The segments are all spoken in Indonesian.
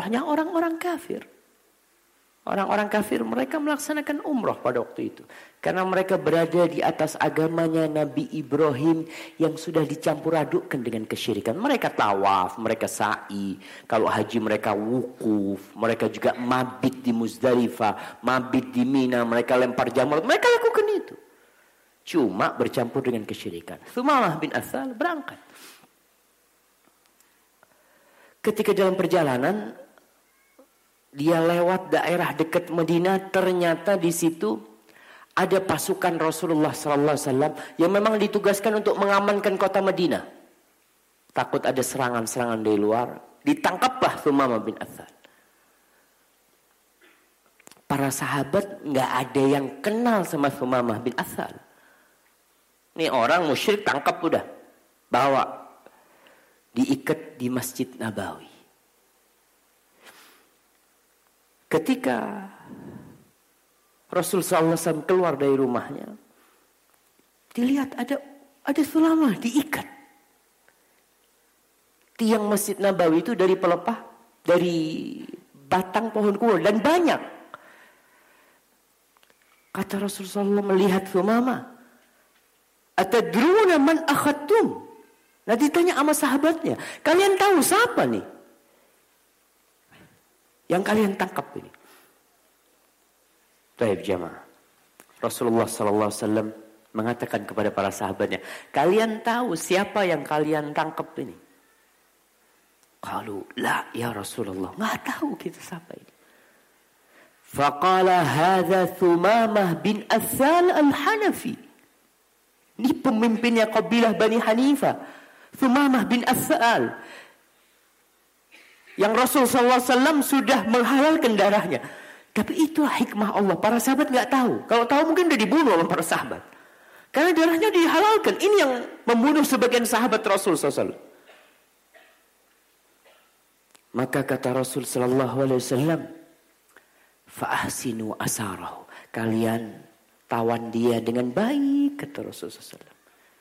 umrahnya orang-orang kafir. Orang-orang kafir mereka melaksanakan umrah pada waktu itu. Karena mereka berada di atas agamanya Nabi Ibrahim yang sudah dicampur adukkan dengan kesyirikan. Mereka tawaf, mereka sa'i. Kalau haji mereka wukuf. Mereka juga mabit di Muzdalifah, mabit di Mina. Mereka lempar jamrat. Mereka lakukan itu. Cuma bercampur dengan kesyirikan. Thumamah bin Athal berangkat. Ketika dalam perjalanan dia lewat daerah dekat Madinah, ternyata di situ ada pasukan Rasulullah sallallahu alaihi wasallam yang memang ditugaskan untuk mengamankan kota Madinah. Takut ada serangan-serangan dari luar, ditangkaplah Thumamah bin Athal. Para sahabat nggak ada yang kenal sama Thumamah bin Athal. Ini orang musyrik, tangkap udah, bawa, diikat di Masjid Nabawi. Ketika Rasulullah SAW keluar dari rumahnya, dilihat ada Thumamah diikat. Tiang Masjid Nabawi itu dari pelepah, dari batang pohon kurma, dan banyak. Kata Rasulullah melihat Thumamah, atadruna man akhadtum? Nah, ditanya sama sahabatnya, kalian tahu siapa nih yang kalian tangkap ini? Baik jamaah, Rasulullah SAW mengatakan kepada para sahabatnya, kalian tahu siapa yang kalian tangkap ini? Qalu la ya Rasulullah, nggak tahu kita siapa ini. Faqala hadza Thumamah bin Athal al-Hanafi. Ini pemimpinnya kabilah Bani Hanifah, Thumamah bin Athal, yang Rasul SAW sudah menghalalkan darahnya. Tapi itulah hikmah Allah. Para sahabat nggak tahu. Kalau tahu mungkin udah dibunuh oleh para sahabat. Karena darahnya dihalalkan. Ini yang membunuh sebagian sahabat Rasul SAW. Maka kata Rasul SAW, fa'ahsinu asarahu. Kalian tawan dia dengan baik, kata Rasul SAW.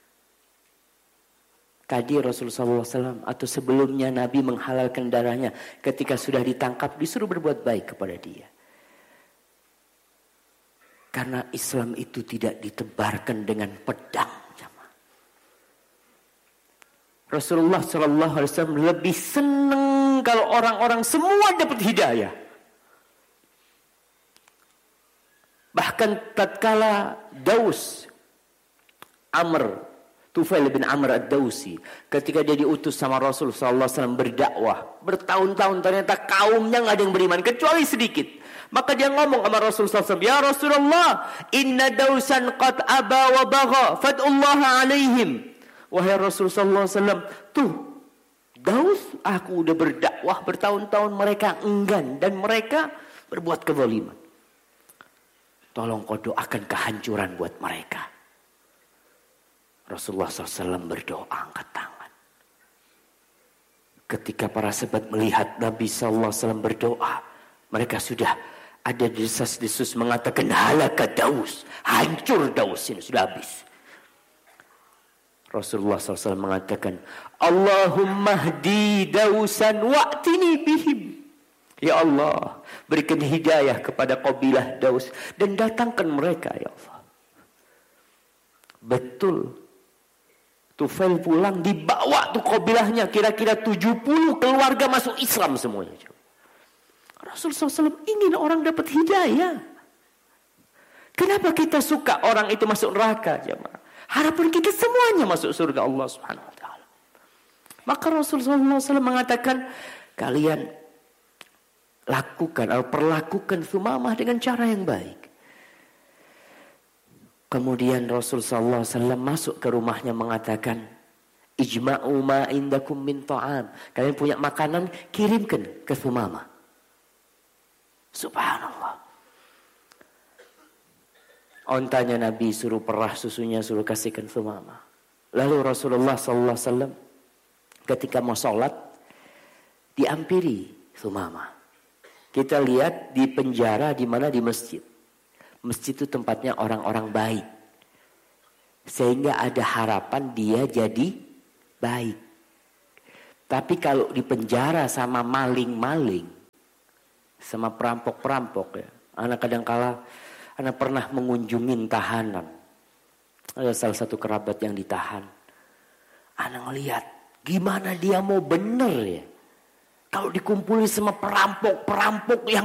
Tadi Rasulullah SAW atau sebelumnya Nabi menghalalkan darahnya, ketika sudah ditangkap disuruh berbuat baik kepada dia. Karena Islam itu tidak ditebarkan dengan pedang. Rasulullah SAW lebih senang kalau orang-orang semua dapat hidayah. Bahkan tatkala Daus Amr Tufail bin Amr ad-Dawsi, ketika dia diutus sama Rasul SAW berdakwah bertahun-tahun, ternyata kaumnya nggak ada yang beriman kecuali sedikit. Maka dia ngomong sama Rasul SAW, ya Rasulullah, inna Dawsan qad aba wa bagha fad'ullaha alaihim. Wahai Rasul SAW, tuh Daus, aku udah berdakwah bertahun-tahun, mereka enggan dan mereka berbuat kezaliman. Tolong kau doakan kehancuran buat mereka. Rasulullah SAW berdoa angkat tangan. Ketika para sahabat melihat Nabi SAW berdoa, mereka sudah ada desas-desus mengatakan halaka Daus, hancur Daus, ini sudah habis. Rasulullah SAW mengatakan, Allahumma hdi Dausan wa'tini bihim. Ya Allah, berikan hidayah kepada kabilah Daus dan datangkan mereka ya Allah. Betul. Tufail pulang, dibawa tuh kabilahnya, kira-kira 70 keluarga masuk Islam semuanya. Rasulullah SAW ingin orang dapat hidayah. Kenapa kita suka orang itu masuk neraka, jemaah? Harapan kita semuanya masuk surga Allah Subhanahu wa taala. Maka Rasulullah SAW mengatakan, kalian lakukan atau perlakukan Thumamah dengan cara yang baik. Kemudian Rasulullah SAW masuk ke rumahnya mengatakan, ijma'u ma indakum min ta'am. Kalian punya makanan, kirimkan ke Thumamah. Subhanallah. Ontanya Nabi suruh perah susunya, suruh kasihkan Thumamah. Lalu Rasulullah SAW ketika mau sholat, diampiri Thumamah. Kita lihat di penjara, di mana? Di masjid. Masjid itu tempatnya orang-orang baik. Sehingga ada harapan dia jadi baik. Tapi kalau di penjara sama maling-maling, sama perampok-perampok ya. Anak kadangkala anak pernah mengunjungi tahanan. Ada salah satu kerabat yang ditahan. Anak ngelihat gimana dia mau bener ya. Kalau dikumpulin sama perampok-perampok yang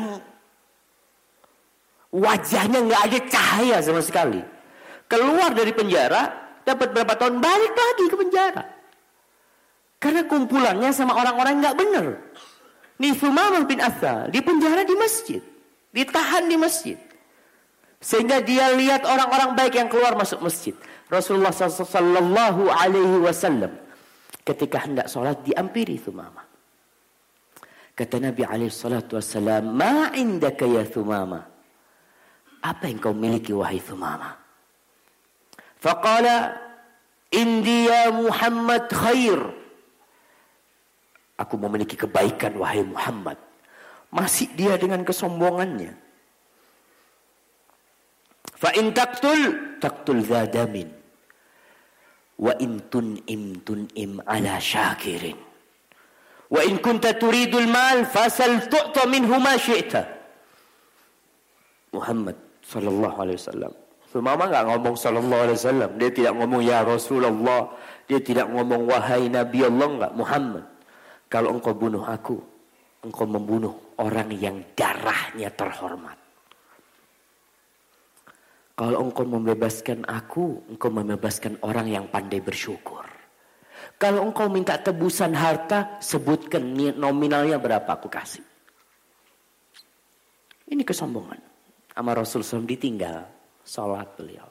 wajahnya nggak ada cahaya sama sekali. Keluar dari penjara, dapat berapa tahun balik lagi ke penjara. Karena kumpulannya sama orang-orang nggak bener. Nih Thumamah bin Athal di penjara di masjid, ditahan di masjid, sehingga dia lihat orang-orang baik yang keluar masuk masjid. Rasulullah sallallahu alaihi wasallam ketika hendak sholat diampiri Thumamah. Kata Nabi alaihi salatu wasallam, "Ma indaka ya Thumamah?" Apa yang kau miliki wahai Thumamah? Faqala, "Indi ya Muhammad khair." Aku memiliki kebaikan wahai Muhammad. Masih dia dengan kesombongannya. Fa in taqtul zadamin. Wa in tun'im ala syakirin. Wa in kunta turidul mal fasal tu'ta minhu ma syi'ta. Muhammad sallallahu alaihi wasallam. Thumamah enggak ngomong sallallahu alaihi wasallam. Dia tidak ngomong ya Rasulullah. Dia tidak ngomong wahai Nabi Allah, enggak, Muhammad. Kalau engkau bunuh aku, engkau membunuh orang yang darahnya terhormat. Kalau engkau membebaskan aku, engkau membebaskan orang yang pandai bersyukur. Kalau engkau minta tebusan harta, sebutkan nominalnya berapa aku kasih. Ini kesombongan. Sama Rasul SAW ditinggal sholat beliau.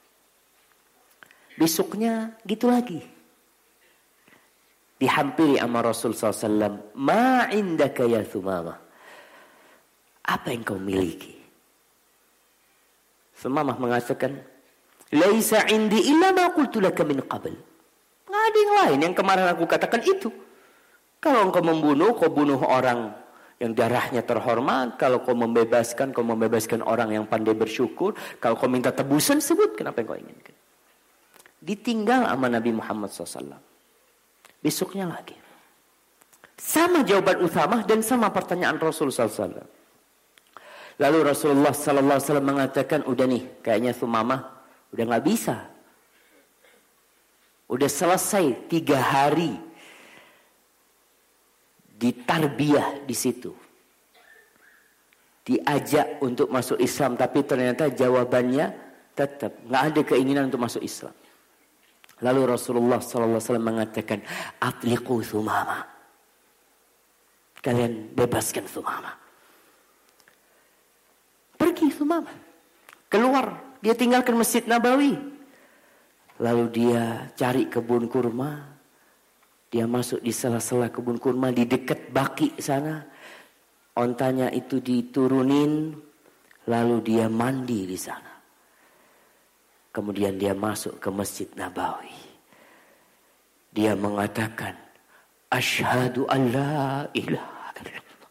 Besoknya gitu lagi. Dihampiri sama Rasul SAW. Ma indaka ya Thumamah. Apa yang kau miliki? Thumamah mengatakan, Laisa indi illa ma qultu laka min qabl. Nggak ada yang lain yang kemarin aku katakan itu. Kalau engkau membunuh, kau bunuh orang yang darahnya terhormat. Kalau kau membebaskan orang yang pandai bersyukur. Kalau kau minta tebusan, sebutkan apa yang kau inginkan. Ditinggal sama Nabi Muhammad SAW. Besoknya lagi. Sama jawaban Uthamah dan sama pertanyaan Rasulullah SAW. Lalu Rasulullah SAW mengatakan, udah nih, kayaknya Thumamah udah gak bisa. Udah selesai 3 hari ditarbiyah di situ. Diajak untuk masuk Islam, tapi ternyata jawabannya tetap gak ada keinginan untuk masuk Islam. Lalu Rasulullah SAW mengatakan, Atliqu Thumamah. Kalian bebaskan Thumamah. Pergi Thumamah. Keluar. Dia tinggalkan Masjid Nabawi. Lalu dia cari kebun kurma. Dia masuk di sela-sela kebun kurma. Di dekat baki sana. Ontanya itu diturunin. Lalu dia mandi di sana. Kemudian dia masuk ke Masjid Nabawi. Dia mengatakan, Asyhadu an la ilaha illallah.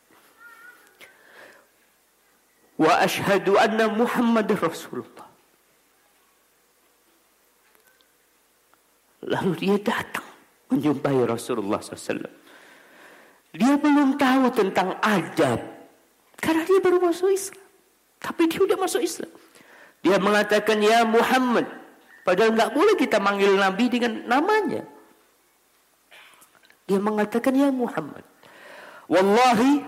Wa asyhadu anna Muhammad Rasulullah. Lalu dia datang menjumpai Rasulullah SAW. Dia belum tahu tentang adab. Karena dia baru masuk Islam. Tapi dia sudah masuk Islam. Dia mengatakan, ya Muhammad. Padahal enggak boleh kita manggil Nabi dengan namanya. Dia mengatakan, ya Muhammad. Wallahi,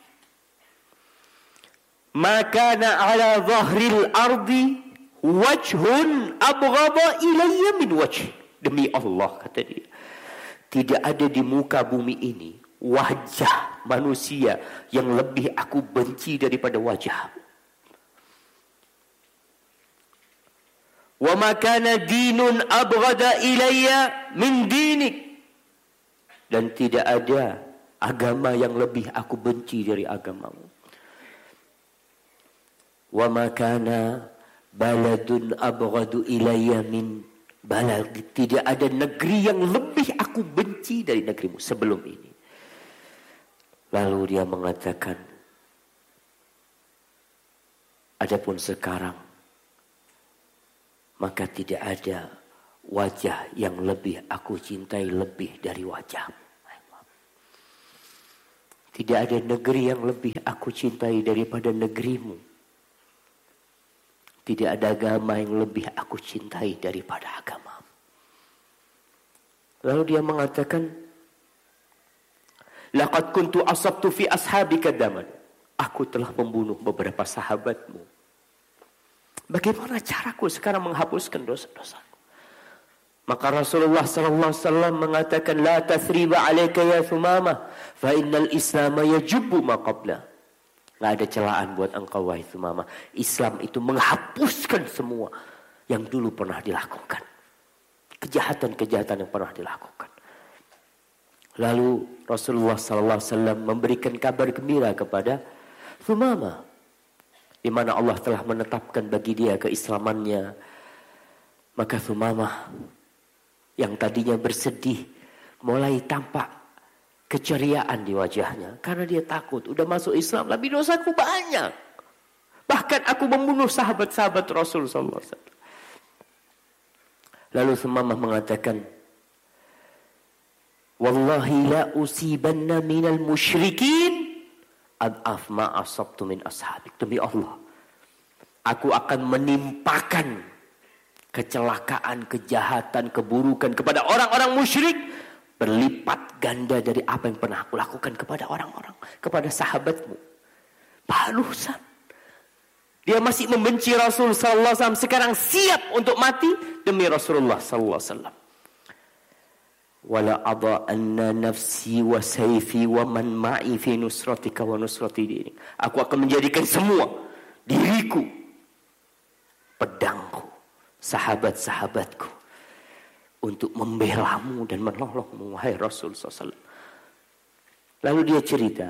ma kana ala zahril ardi wajhun abghada ilayya min wajh. Demi Allah, kata dia. Tidak ada di muka bumi ini wajah manusia yang lebih aku benci daripada wajah. Wa ma kana dinun abghada ilayya min dinik. Dan tidak ada agama yang lebih aku benci dari agamamu. Wa ma kana baladun abghadu ilayya min balad. Tidak ada negeri yang lebih aku benci dari negerimu sebelum ini. Lalu dia mengatakan, adapun sekarang, maka tidak ada wajah yang lebih aku cintai lebih dari wajahmu. Tidak ada negeri yang lebih aku cintai daripada negerimu. Tidak ada agama yang lebih aku cintai daripada agamamu. Lalu dia mengatakan, laqad kuntu asabtu fi ashabika daman. Aku telah membunuh beberapa sahabatmu. Bagaimana caraku sekarang menghapuskan dosa-dosaku? Maka Rasulullah sallallahu alaihi wasallam mengatakan, la tathriba 'alaika ya Thumamah, fa innal Islam yajubbu ma qabla. Enggak ada celaan buat engkau wahai Thumamah. Islam itu menghapuskan semua yang dulu pernah dilakukan. Kejahatan-kejahatan yang pernah dilakukan. Lalu Rasulullah sallallahu alaihi wasallam memberikan kabar gembira kepada Thumamah, di mana Allah telah menetapkan bagi dia keislamannya. Maka Thumamah yang tadinya bersedih mulai tampak keceriaan di wajahnya karena dia takut udah masuk Islam tapi dosaku banyak. Bahkan aku membunuh sahabat-sahabat Rasul sallallahu alaihi wasallam. Lalu Thumamah mengatakan, wallahi la usibanna minal musyrikin ad'af ma asabtu min ashabik. Demi Allah, aku akan menimpakan kecelakaan, kejahatan, keburukan kepada orang-orang musyrik berlipat ganda dari apa yang pernah aku lakukan kepada orang-orang, kepada sahabatmu. Barusan dia masih membenci Rasul sallallahu alaihi wasallam, sekarang siap untuk mati demi Rasulullah sallallahu alaihi wasallam. Wala adha'anna nafsi wa sayfi wa man ma'i fi nusratika wa nusrati dinik. Aku akan menjadikan semua, diriku, pedangku, sahabat-sahabatku untuk membelamu dan menolongmu wahai Rasul sallallahu alaihi wasallam. Lalu dia cerita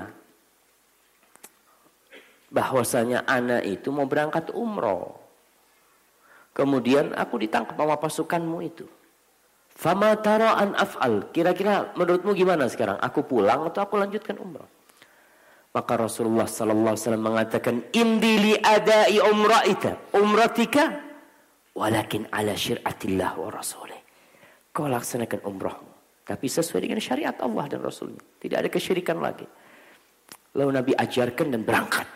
bahwasanya anak itu mau berangkat umroh. Kemudian aku ditangkap sama pasukanmu itu. Fama tara an af'al. Kira-kira menurutmu gimana sekarang? Aku pulang atau aku lanjutkan umrah? Maka Rasulullah sallallahu alaihi wasallam mengatakan, "Imdi li adai umratika walakin ala syir'atillah wa rasulih." Kau laksanakan umrahmu, tapi sesuai dengan syariat Allah dan Rasulnya. Tidak ada kesyirikan lagi. Lalu Nabi ajarkan dan berangkat.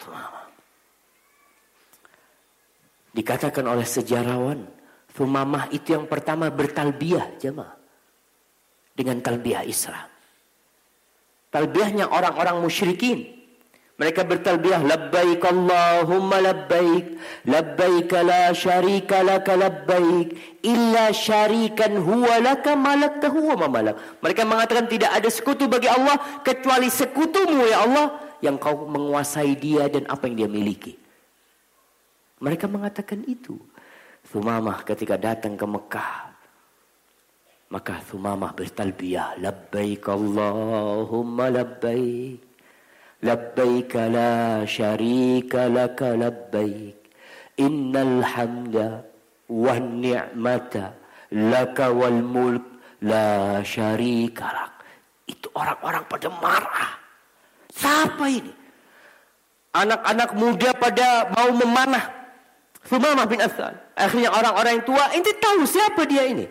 Dikatakan oleh sejarawan, Thumamah itu yang pertama bertalbiyah jemaah. Dengan talbiyah Islam. Talbiyahnya orang-orang musyrikin. Mereka bertalbiyah, labbaik Allahumma labbaik, labbaik la syarika laka labbaik, illa syarikan huwa laka malaktahu wa mamalak. Mereka mengatakan tidak ada sekutu bagi Allah kecuali sekutumu ya Allah, yang kau menguasai dia dan apa yang dia miliki. Mereka mengatakan itu. Thumamah ketika datang ke Mekah, maka Thumamah bertalbiyah, labbaik Allahumma labbaik, labbaik la syarika laka labbaik, innal hamda wan ni'mata laka wal mulk la syarika lak. Itu orang-orang pada marah. Siapa ini? Anak-anak muda pada mau memanah Thumamah bin Affan. Akhirnya orang-orang yang tua, ente tahu siapa dia ini?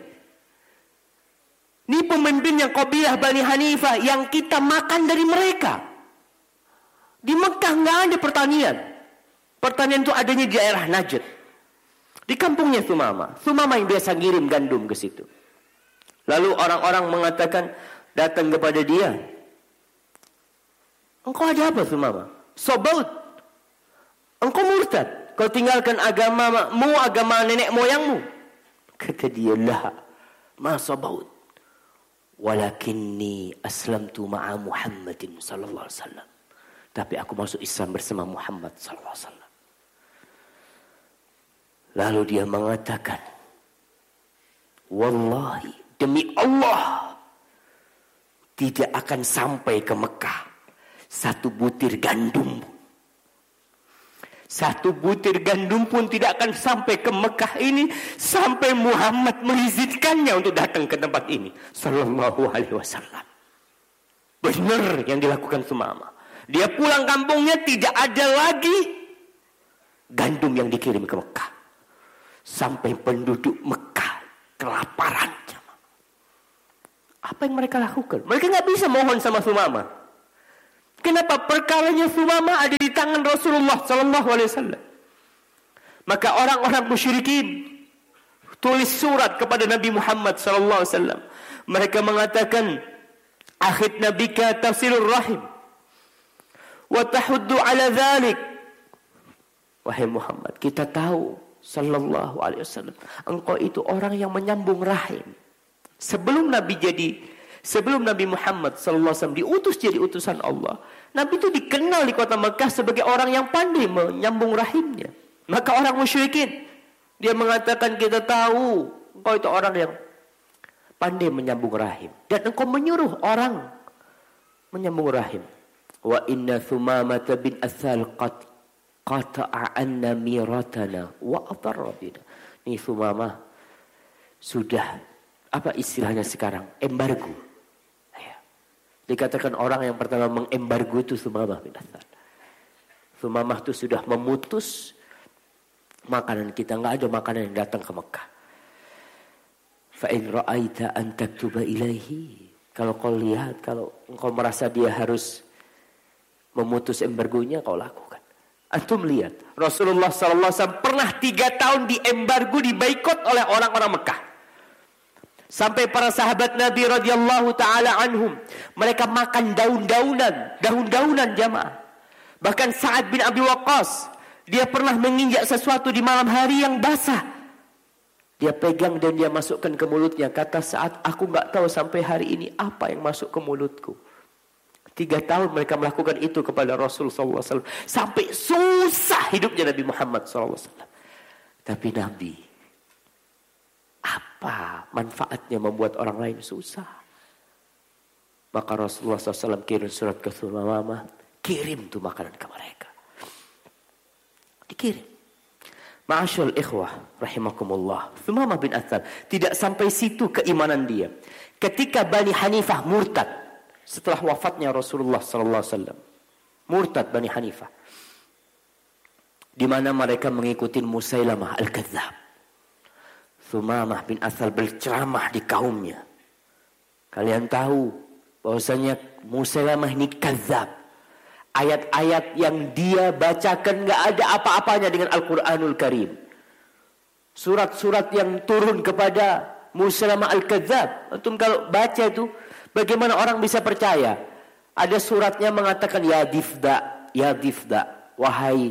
Ini pemimpinnya kabilah Bani Hanifah yang kita makan dari mereka. Di Mekah nggak ada pertanian. Pertanian itu adanya di daerah Najd. Di kampungnya Thumamah. Thumamah yang biasa ngirim gandum ke situ. Lalu orang-orang mengatakan, datang kepada dia, engkau ada apa Thumamah? Sobaut. Engkau murtad. Kau tinggalkan agamamu, agama nenek moyangmu. Kata dia, lah, ma sabaut. Walakinni aslamtu ma'a Muhammadin sallallahu alaihi wasallam. Tapi aku masuk Islam bersama Muhammad sallallahu alaihi wasallam. Lalu dia mengatakan, wallahi, demi Allah, tidak akan sampai ke Mekah satu butir gandum. Satu butir gandum pun tidak akan sampai ke Mekah ini sampai Muhammad mengizinkannya untuk datang ke tempat ini. Sallallahu alaihi wasallam. Benar yang dilakukan Thumamah. Dia pulang kampungnya tidak ada lagi gandum yang dikirim ke Mekah. Sampai penduduk Mekah kelaparan. Apa yang mereka lakukan? Mereka nggak bisa mohon sama Thumamah. Kenapa? Perkaranya Thumamah ada di tangan Rasulullah sallallahu alaihi wasallam. Maka orang-orang musyrikin tulis surat kepada Nabi Muhammad sallallahu alaihi wasallam. Mereka mengatakan, "Akhid nabika tasilur rahim wa tahuddu ala dhalik." Wahai Muhammad, kita tahu sallallahu alaihi wasallam, engkau itu orang yang menyambung rahim. Sebelum Nabi Muhammad sallallahu alaihi wasallam diutus jadi utusan Allah, Nabi itu dikenal di kota Mekah sebagai orang yang pandai menyambung rahimnya. Maka orang musyrikin, dia mengatakan, kita tahu engkau itu orang yang pandai menyambung rahim, dan engkau menyuruh orang menyambung rahim. Wa inna Thumamah bin Athal qata'a anna miratana wa atarra bina. Ini Thumamah sudah, apa istilahnya sekarang, embargo. Ya. Dikatakan orang yang pertama mengembargo itu Thumamah bin Athal. Thumamah itu sudah memutus makanan kita, enggak ada makanan yang datang ke Mekah. Fa in ra'aita an taktuba ilaihi, kalau kau lihat, kalau engkau merasa dia harus memutus embargonya, kau lakukan. Antum lihat, Rasulullah SAW pernah 3 tahun diembargo, dibaikot oleh orang-orang Mekah. Sampai para sahabat Nabi radhiyallahu taala anhum, mereka makan daun-daunan jamaah. Bahkan Sa'ad bin Abi Waqqas, dia pernah menginjak sesuatu di malam hari yang basah. Dia pegang dan dia masukkan ke mulutnya. Kata Sa'ad, aku enggak tahu sampai hari ini apa yang masuk ke mulutku. 3 tahun mereka melakukan itu kepada Rasul SAW. Sampai susah hidupnya Nabi Muhammad SAW. Tapi Nabi, apa manfaatnya membuat orang lain susah? Maka Rasulullah SAW kirim surat ke Thumamah, kirim tuh makanan ke mereka. Dikirim. Ma'asyul ikhwah rahimakumullah, Thumamah bin Athal tidak sampai situ keimanan dia. Ketika Bani Hanifah murtad setelah wafatnya Rasulullah sallallahu alaihi wasallam, murtad Bani Hanifah, di mana mereka mengikuti Musailamah al-Kadzdzab. Thumamah bin Athal berceramah di kaumnya. Kalian tahu bahwasanya Musailamah ini kadzdzab. Ayat-ayat yang dia bacakan enggak ada apa-apanya dengan Al-Qur'anul Karim. Surat-surat yang turun kepada Musailamah al-Kadzdzab, antum kalau baca itu, bagaimana orang bisa percaya? Ada suratnya mengatakan, ya difda, wahai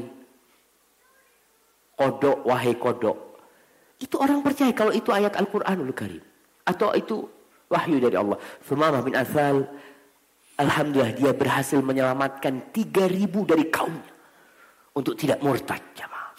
kodok. Itu orang percaya kalau itu ayat Al-Qur'anul Karim, atau itu wahyu dari Allah. Thumamah bin Athal, alhamdulillah dia berhasil menyelamatkan 3.000 dari kaumnya untuk tidak murtad, jamaah.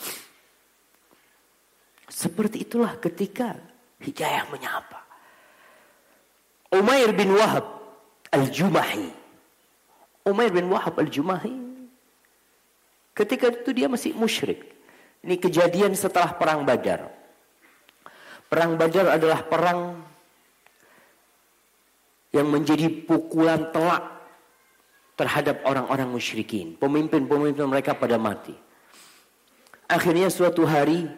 Seperti itulah ketika hidayah menyapa. Umair bin Wahab al-Jumahi. Umair bin Wahab al-Jumahi, ketika itu dia masih musyrik. Ini kejadian setelah perang Badar. Perang Badar adalah perang yang menjadi pukulan telak terhadap orang-orang musyrikin. Pemimpin-pemimpin mereka pada mati. Akhirnya suatu hari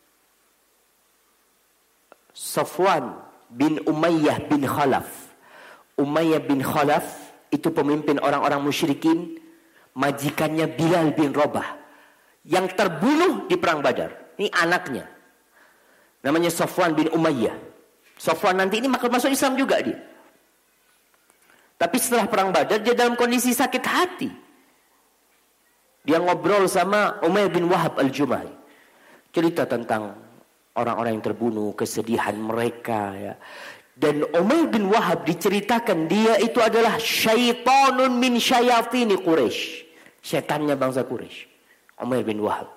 Safwan bin Umayyah bin Khalaf. Umayyah bin Khalaf itu pemimpin orang-orang musyrikin, majikannya Bilal bin Rabah yang terbunuh di perang Badar. Ini anaknya. Namanya Safwan bin Umayyah. Safwan nanti ini masuk Islam juga dia. Tapi setelah perang Badar dia dalam kondisi sakit hati. Dia ngobrol sama Umair bin Wahab al-Jumahi. Cerita tentang orang-orang yang terbunuh, kesedihan mereka, ya. Dan Umair bin Wahab diceritakan dia itu adalah syaitanun min syayatini Quraisy. Setannya bangsa Quraisy. Umair bin Wahab.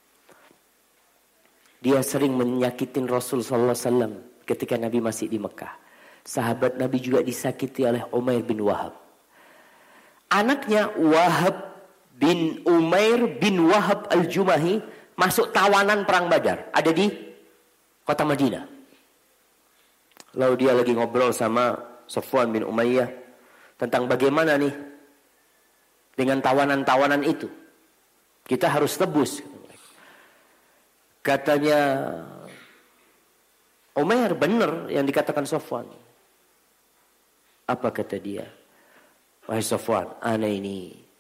Dia sering menyakitin Rasul sallallahu alaihi wasallam ketika Nabi masih di Mekah. Sahabat Nabi juga disakiti oleh Umair bin Wahab. Anaknya Wahab bin Umair bin Wahab al-Jumahi masuk tawanan perang Badar. Ada di kota Madinah. Lalu dia lagi ngobrol sama Safwan bin Umayyah tentang bagaimana nih dengan tawanan-tawanan itu. Kita harus tebus. Katanya Umair, benar yang dikatakan Safwan. Apa kata dia? Wahai Safwan, ana ini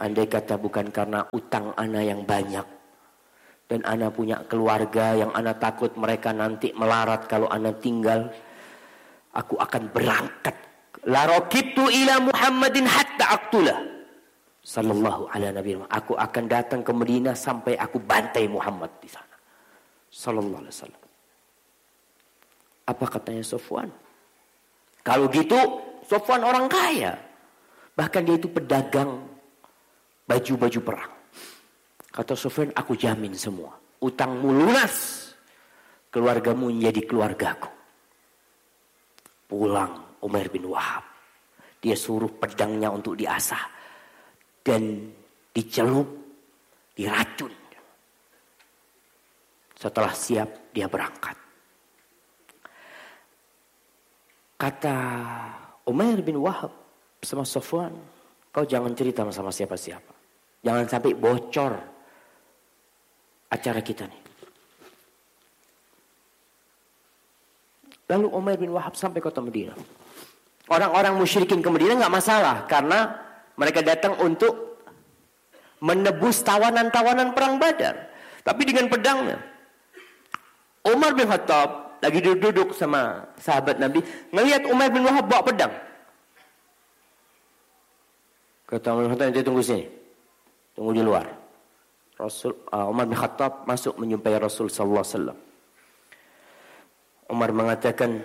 andai kata bukan karena utang ana yang banyak, dan ana punya keluarga yang ana takut mereka nanti melarat kalau ana tinggal, aku akan berangkat. La raqibtu ila Muhammadin hatta aqtulah. Sallallahu ala nabi. Aku akan datang ke Madinah sampai aku bantai Muhammad di sana. Sallallahu alaihi wasallam. Apa katanya Sofwan? Kalau gitu, Sofwan orang kaya. Bahkan dia itu pedagang baju-baju perang. Kata Sofwan, aku jamin semua. Utangmu lunas. Keluargamu menjadi keluargaku. Pulang Umair bin Wahab. Dia suruh pedangnya untuk diasah. Dan dicelup, diracun. Setelah siap, dia berangkat. Kata Umair bin Wahab sama Sofwan, kau jangan cerita sama siapa-siapa. Jangan sampai bocor acara kita nih. Lalu Umair bin Wahab sampai kota Madinah. Orang-orang musyrikin ke Madinah nggak masalah, karena mereka datang untuk menebus tawanan-tawanan perang Badar. Tapi dengan pedangnya. Umar bin Khattab lagi duduk sama sahabat Nabi, ngelihat Umar bin Wahab bawa pedang. Kata Umar bin Khattab, nanti tunggu sini. Tunggu di luar. Umar bin Khattab masuk menjumpai Rasul sallallahu alaihi wasallam. Umar mengatakan,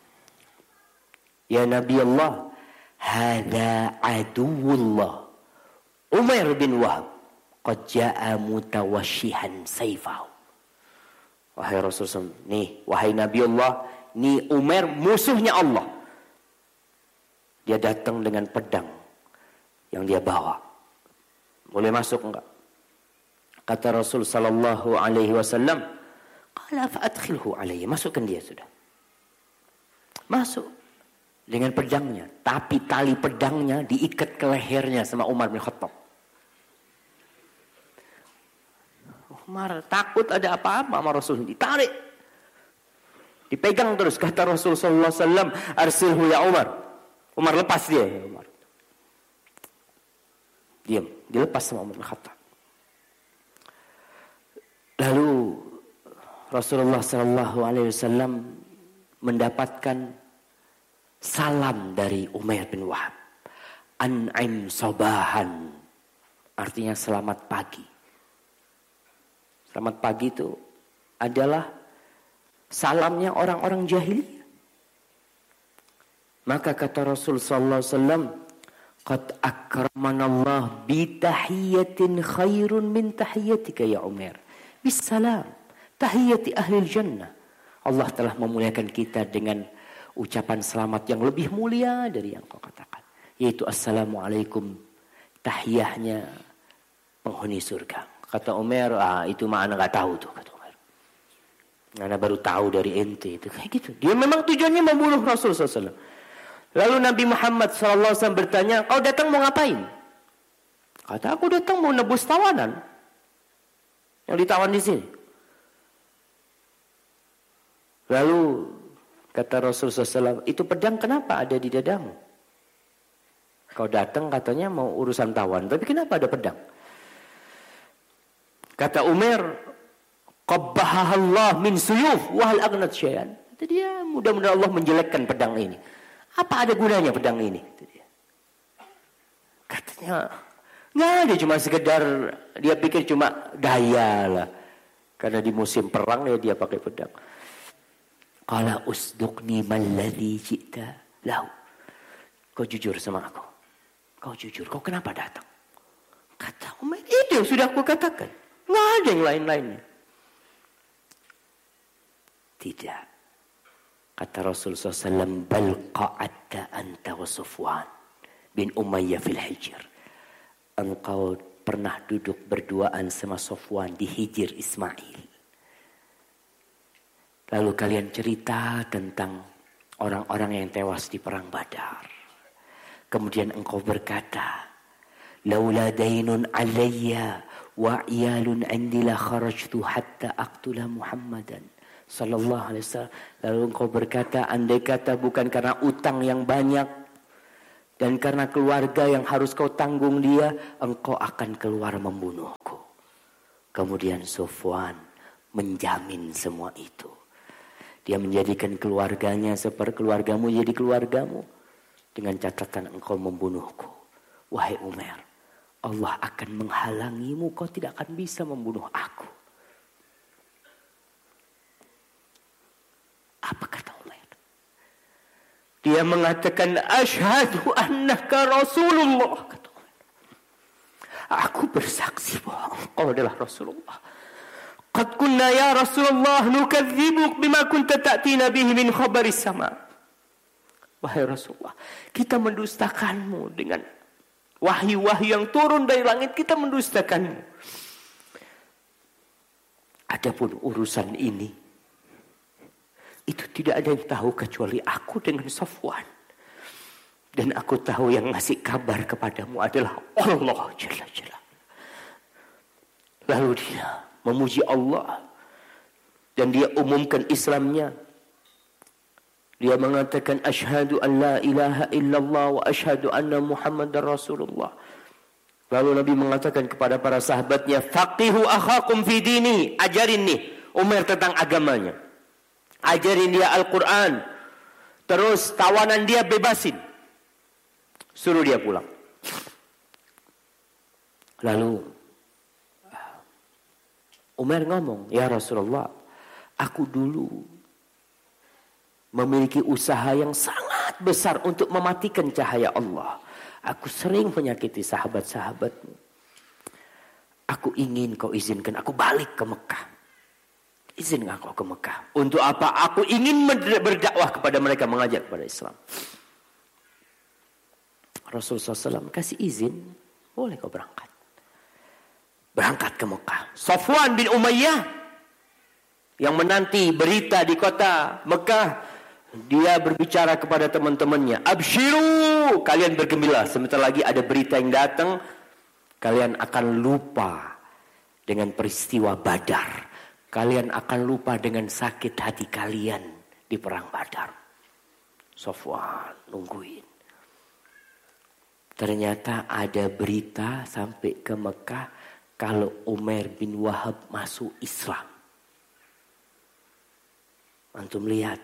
"Ya Nabi Allah, hadza aduwullah. Umar bin Wahab qad jaa mutawashshihan sayfahu." Wahai Rasulullah, nih, wahai Nabi Allah, nih Umar musuhnya Allah. Dia datang dengan pedang yang dia bawa. Boleh masuk enggak? Kata Rasul sallallahu alaihi wasallam, qala fa'adkhilhu alaihi. Masukkan dia sudah. Masuk dengan pedangnya, tapi tali pedangnya diikat ke lehernya sama Umar bin Khattab. Umar takut ada apa-apa sama Rasul, ditarik, dipegang terus. Kata Rasul sallallahu alaihi wasallam, arsilhu ya Umar. Umar lepas dia. Umar diam, dilepas sama Umar bin Khattab. Lalu Rasulullah sallallahu alaihi wasallam mendapatkan salam dari Umair bin Wahab. An'im sabahan, artinya selamat pagi. Selamat pagi itu adalah salamnya orang-orang jahiliyah. Maka kata Rasul sallallahu alaihi wasallam, qad akramanallah bi tahiyatin khairun min tahiyatika ya Umar. Bisalam, tahiyati ahli jannah. Allah telah memuliakan kita dengan ucapan selamat yang lebih mulia dari yang kau katakan, yaitu assalamualaikum, tahiyahnya penghuni surga. Kata Umar, itu mah anak gak tahu tuh, kata Umar. Anak baru tahu dari ente itu, kayak gitu. Dia memang tujuannya membunuh Rasul SAW. Lalu Nabi Muhammad SAW bertanya, kau datang mau ngapain? Kata, aku datang mau nebus tawanan yang ditawan di sini. Lalu kata Rasul SAW, itu pedang kenapa ada di dadamu? Kau datang katanya mau urusan tawan, tapi kenapa ada pedang? Kata Umar, qabbahallah min suyuf wa hal aghnat syai'an. Kata dia, mudah-mudahan Allah menjelekkan pedang ini. Apa ada gunanya pedang ini? Kata dia. Katanya, nggak ada, cuma sekedar dia pikir cuma gaya lah. Karena di musim perang ya dia pakai pedang. Qala usduqni malladhi ji'ta lahu. Kau jujur sama aku. Kau jujur, kau kenapa datang? Kata Umar, itu yang sudah aku katakan. Nggak ada yang lain-lainnya. Tidak. Kata Rasulullah SAW, bal qa'adta anta wa Sofwan bin Umayyah fil hijr. Engkau pernah duduk berduaan sama Sofwan di Hijr Ismail. Lalu kalian cerita tentang orang-orang yang tewas di perang Badar. Kemudian engkau berkata, laula dainun alayya wa iyalun indi la kharajtu hatta aqtula Muhammadan sallallahu alaihi wasallam. Lalu engkau berkata, andai kata bukan karena utang yang banyak, Dan karena keluarga yang harus kau tanggung dia, engkau akan keluar membunuhku. Kemudian Safwan menjamin semua itu. Dia menjadikan keluarganya seperti keluargamu jadi keluargamu. Dengan catatan engkau membunuhku. Wahai Umar, Allah akan menghalangimu, kau tidak akan bisa membunuh aku. Apa kata Umar? Dia mengatakan, asyhadu annaka Rasulullah. Kata Umar, aku bersaksi bahwa engkau adalah Rasulullah. Qad kunna ya Rasulullah nukadzibuk bima kunta ta'tina bihi min khabaris sama. Wahai Rasulullah, kita mendustakanmu dengan wahyu-wahyu yang turun dari langit, kita mendustakanmu. Adapun urusan ini, itu tidak ada yang tahu kecuali aku dengan Safwan. Dan aku tahu yang ngasih kabar kepadamu adalah Allah Jalla Jalla. Lalu dia memuji Allah. Dan dia umumkan Islamnya. Dia mengatakan, asyhadu an la ilaha illallah wa asyhadu anna Muhammadar Rasulullah. Lalu Nabi mengatakan kepada para sahabatnya, faqihu akhakum fi dini. Ajarin nih Umar tentang agamanya. Ajarin dia Al-Quran. Terus tawanan dia bebasin. Suruh dia pulang. Lalu Umar ngomong, ya Rasulullah, aku dulu memiliki usaha yang sangat besar untuk mematikan cahaya Allah. Aku sering menyakiti sahabat-sahabatmu. Aku ingin kau izinkan aku balik ke Mekah. Izinkan kau ke Mekah. Untuk apa? Aku ingin berdakwah kepada mereka, mengajak kepada Islam. Rasulullah SAW kasih izin, boleh kau berangkat. Berangkat ke Mekah. Safwan bin Umayyah yang menanti berita di kota Mekah, dia berbicara kepada teman-temannya, absyiru, kalian bergembira, sebentar lagi ada berita yang datang, kalian akan lupa dengan peristiwa Badar. Kalian akan lupa dengan sakit hati kalian di perang Badar. Safwan nungguin. Ternyata ada berita sampai ke Mekah kalau Umar bin Wahab masuk Islam. Antum lihat,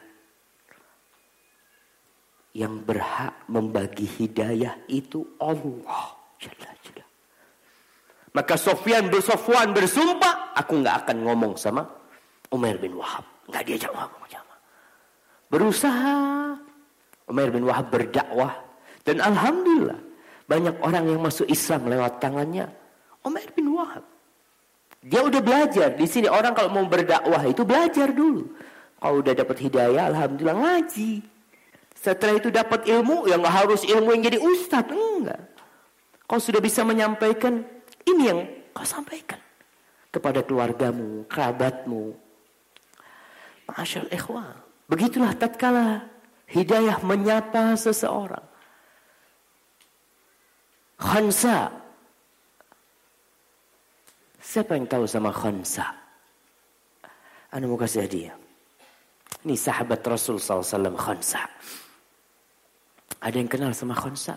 yang berhak membagi hidayah itu Allah Jalla Jalla. Maka Safwan bersumpah, aku nggak akan ngomong sama Umar bin Wahab, nggak diajak ngomong sama. Berusaha Umar bin Wahab berdakwah, dan alhamdulillah banyak orang yang masuk Islam lewat tangannya Umar bin Wahab. Dia udah belajar. Di sini orang kalau mau berdakwah itu belajar dulu. Kalau udah dapat hidayah, alhamdulillah ngaji. Setelah itu dapat ilmu, yang nggak harus ilmu yang jadi ustadz, enggak. Kau sudah bisa menyampaikan, ini yang kau sampaikan kepada keluargamu, kerabatmu. Masyaallah ikhwah. Begitulah tatkala hidayah menyapa seseorang. Khansa. Siapa yang tahu sama Khansa? Anda mau kasih hadiah. Ini sahabat Rasul SAW, Khansa. Ada yang kenal sama Khansa?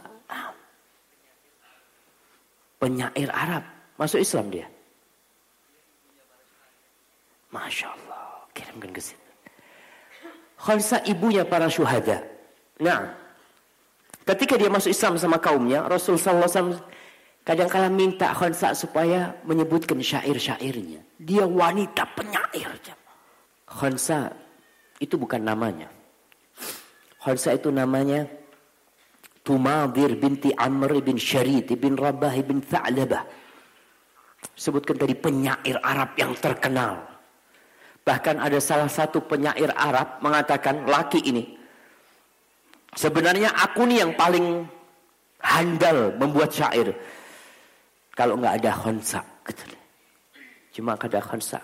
Penyair Arab. Masuk Islam dia. Masya Allah. Kirimkan ke sini. Khansa ibunya para syuhada. Nah, ketika dia masuk Islam sama kaumnya, Rasul SAW kadang-kala minta Khansa supaya menyebutkan syair-syairnya. Dia wanita penyair. Khansa itu bukan namanya. Khansa itu namanya Tumadir binti Amr bin Syarid bin Rabah bin Tha'labah. Sebutkan tadi penyair Arab yang terkenal. Bahkan ada salah satu penyair Arab mengatakan, laki ini, sebenarnya aku nih yang paling handal membuat syair. Kalau nggak ada Khansa. Cuma ada Khansa.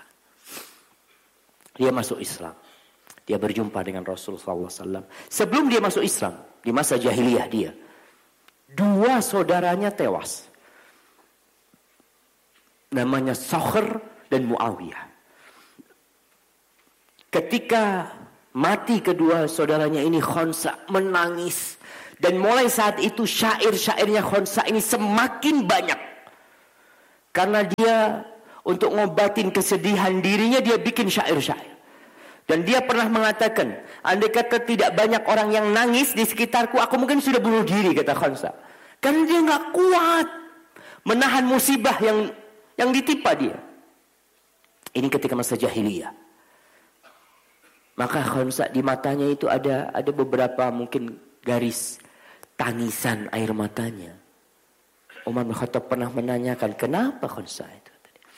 Dia masuk Islam. Dia berjumpa dengan Rasulullah SAW. Sebelum dia masuk Islam, di masa jahiliyah dia, 2 saudaranya tewas. Namanya Sakhr dan Muawiyah. Ketika mati kedua saudaranya ini, Khansa menangis Dan mulai saat itu syair-syairnya Khonsa ini semakin banyak. Karena dia untuk ngobatin kesedihan dirinya, dia bikin syair-syair. Dan dia pernah mengatakan, andai kata tidak banyak orang yang nangis di sekitarku, aku mungkin sudah bunuh diri, kata Khonsa. Karena dia gak kuat menahan musibah yang ditimpa dia. Ini ketika masa jahiliyah. Maka Khonsa di matanya itu ada beberapa mungkin garis tangisan air matanya. Umar bin Khattab pernah menanyakan, kenapa Khonsa itu?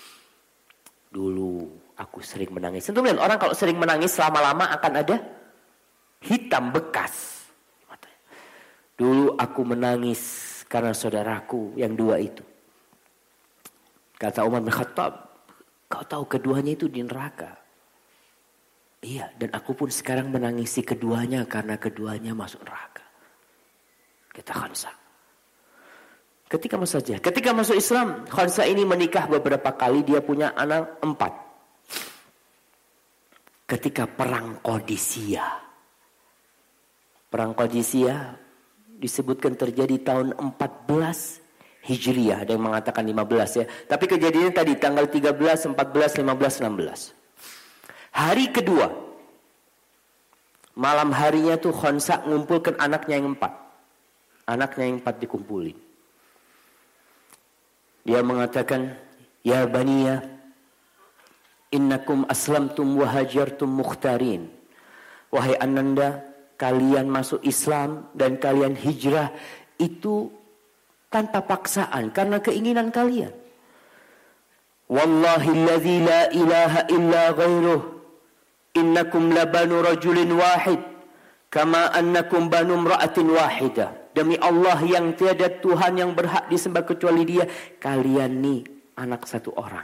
Dulu aku sering menangis. Tentu melihat orang kalau sering menangis lama-lama akan ada hitam bekas. Dulu aku menangis karena saudaraku yang dua itu. Kata Umar bin Khattab, kau tahu keduanya itu di neraka. Iya, dan aku pun sekarang menangisi keduanya karena keduanya masuk neraka. Kata Khonsa. Ketika masuk Islam, Khonsa ini menikah beberapa kali, dia punya anak 4. Ketika perang Qadisiyah. Perang Qadisiyah disebutkan terjadi tahun 14 Hijriah, ada yang mengatakan 15 ya. Tapi kejadiannya tadi tanggal 13, 14, 15, 16. Hari kedua, malam harinya tuh Khonsa ngumpulkan anaknya yang 4. Anaknya yang 4 dikumpulin. Dia mengatakan, ya baniya, innakum aslamtum wa hajartum mukhtarin. Wahai ananda, kalian masuk Islam dan kalian hijrah itu tanpa paksaan, karena keinginan kalian. Wallahi alladzi la ilaha illa ghairuh, innakum labanu rajulin wahid, kama annakum banu imra'atin wahidah. Demi Allah yang tiada Tuhan yang berhak disembah kecuali Dia, kalian nih anak satu orang.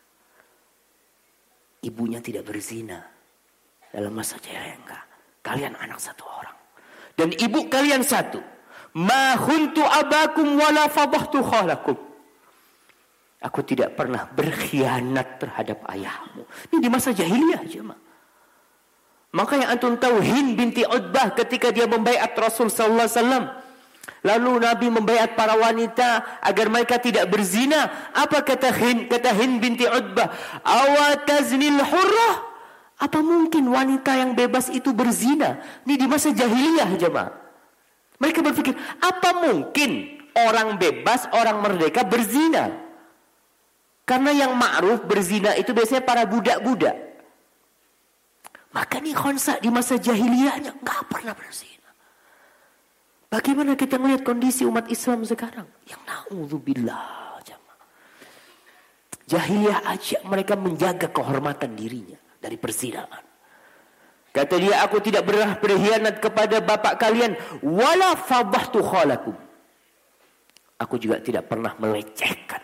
Ibunya tidak berzina dalam masa jahiliyah, enggak. Kalian anak satu orang. Dan ibu kalian satu. Ma khuntu abakum wala fadahtu khalakum. Aku tidak pernah berkhianat terhadap ayahmu. Ini di masa jahiliyah jemaah. Maka yang antum tahu, Hind binti Utbah ketika dia membaiat Rasul sallallahu alaihi wasallam, lalu Nabi membaiat para wanita agar mereka tidak berzina. Apa kata Hind? Kata Hind binti Utbah, awataznil hurrah? Apa mungkin wanita yang bebas itu berzina? Ini di masa jahiliyah jemaah. Mereka berpikir, apa mungkin orang bebas, orang merdeka berzina? Karena yang ma'ruf berzina itu biasanya para budak-budak. Maka nih Khonsa di masa jahiliyahnya gak pernah berzina. Bagaimana kita melihat kondisi umat Islam sekarang? Yang na'udzubillah jemaah. Jahiliyah aja mereka menjaga kehormatan dirinya dari perzinaan. Kata dia, aku tidak pernah berkhianat kepada bapak kalian, wala fadahtu khalakum. Aku juga tidak pernah melecehkan